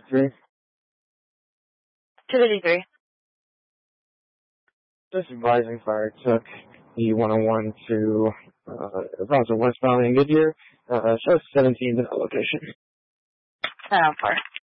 253. 253. Just advising fire took E101 to Roswell West Valley in Goodyear. Shows 17 to that location. 10-4.